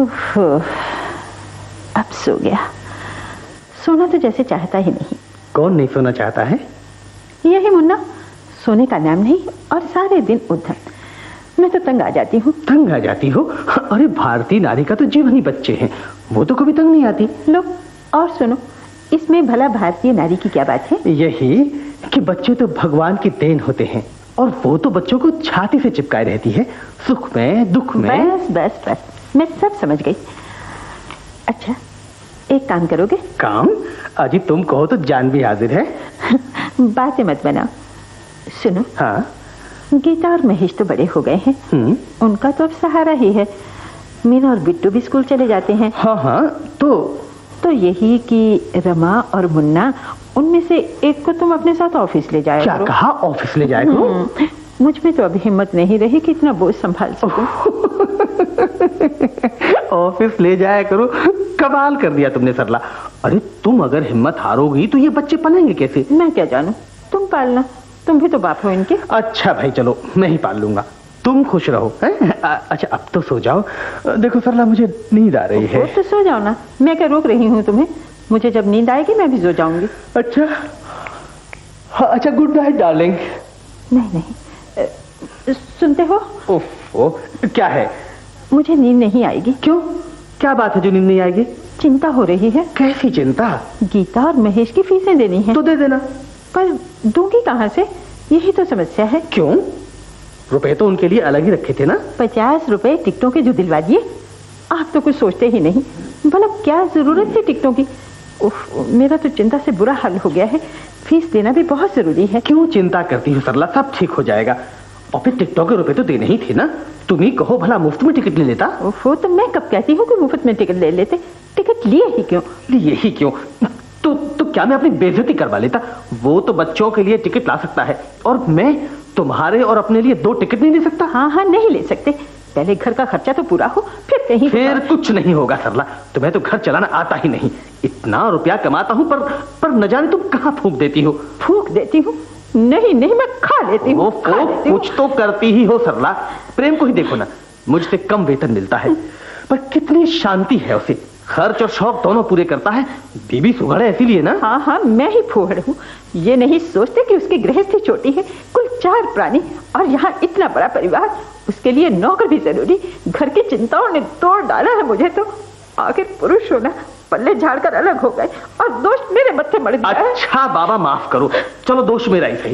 उफ, अब सो गया। सोना तो जैसे चाहता ही नहीं। कौन नहीं सोना चाहता है? यही मुन्ना, सोने का नाम नहीं और सारे दिन उधर। मैं तो तंग आ जाती हूँ। तंग आ जाती हो? अरे भारतीय नारी का तो जीवन ही बच्चे हैं, वो तो कभी तंग नहीं आती। लो और सुनो, इसमें भला भारतीय नारी की क्या बात है? यही कि बच्चे तो भगवान की देन होते हैं और वो तो बच्चों को छाती से चिपकाए रहती है, सुख में दुख में। बस बस बस, मैं सब समझ गई। अच्छा, एक काम करोगे? काम? अजी तुम कहो तो जान भी हाजिर है। बातें मत बनाओ। सुनो। हाँ? गीता और महेश तो बड़े हो गए हैं, उनका तो अब सहारा ही है। मीना और बिट्टू भी स्कूल चले जाते हैं। हाँ हाँ, तो यही कि रमा और मुन्ना, उनमें से एक को तुम अपने साथ ऑफिस ले जाया करो। क्या कहा? ऑफिस ले जाया करो? मुझ में तो अभी हिम्मत नहीं रही कि इतना बोझ संभाल सकूं। ऑफिस ले जाया करो? कमाल कर दिया तुमने सरला। अरे तुम अगर हिम्मत हारोगी तो ये बच्चे पलेंगे कैसे? मैं क्या जानूं, तुम पालना, तुम भी तो बाप हो इनके। अच्छा भाई चलो, मैं ही पाल लूंगा, तुम खुश रहो। अच्छा अब तो सो जाओ। देखो सरला, मुझे नींद आ रही है। तो सो जाओ ना, मैं क्या रोक रही हूँ तुम्हें? मुझे जब नींद आएगी मैं भी सो जाऊंगी। अच्छा हाँ, अच्छा गुड नाइट डार्लिंग। नहीं नहीं, सुनते हो? ओह, क्या है? मुझे नींद नहीं आएगी। क्यों? क्या बात है जो नींद नहीं आएगी? चिंता हो रही है। कैसी चिंता? गीता और महेश की फीसें देनी है। तो दे देना। पर दूंगी कहाँ से, यही तो समस्या है। क्यों? रुपए तो उनके लिए अलग ही रखे थे ना। 50 रुपए टिकटों के जो दिलवा दिए। आप तो कुछ सोचते ही नहीं। भला क्या जरूरत थी टिकटों की? उफ, मेरा तो चिंता से बुरा हाल हो गया है। फीस देना भी बहुत जरूरी है। क्यों चिंता करती हो सरला, सब ठीक हो जाएगा। और फिर टिकटॉक के रुपए तो देने ही थे ना। तुम ही कहो भला मुफ्त में टिकट ले लेता। ओहो, तो मैं कब कहती हूँ कि मुफ्त में टिकट ले लेते? टिकट लिए ही क्यों? लिए ही क्यों? तो क्या मैं अपनी बेइज्जती करवा लेता? वो तो बच्चों के लिए टिकट ला सकता है और मैं तुम्हारे और अपने लिए 2 टिकट नहीं ले सकता? हाँ हाँ, नहीं ले सकते। पहले घर का खर्चा तो पूरा हो, फिर कहीं। फिर कुछ नहीं होगा सरला, तुम्हें तो घर चलाना आता ही नहीं। इतना रुपया कमाता हूँ पर न जाने तुम कहाँ फूंक देती हो। फूंक देती हूँ? नहीं नहीं, मैं खा लेती हूँ। कुछ तो करती ही हो सरला। प्रेम को ही देखो ना, मुझसे कम वेतन मिलता है पर कितनी शांति है उसे। खर्च और शौक दोनों पूरे करता है। बीबी सुघड़ है इसीलिए ना। हाँ हाँ, मैं ही फूहड़ हूँ। ये नहीं सोचते कि उसकी गृहस्थी छोटी है, कुल 4 प्राणी और यहाँ इतना बड़ा परिवार। उसके लिए नौकर भी जरूरी। घर की चिंताओं ने तोड़ डाला है मुझे तो। आखिर पुरुष होना, पल्ले झाड़कर अलग हो गए और दोष मेरे मत्थे मड़ गया। अच्छा बाबा माफ करो, चलो दोष मेरा ही सही।